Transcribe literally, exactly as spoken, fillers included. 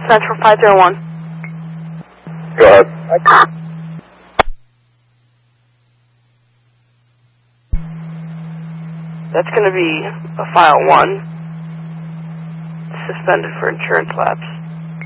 Central five zero one. Go ahead. That's going to be a file one. Suspended for insurance lapse.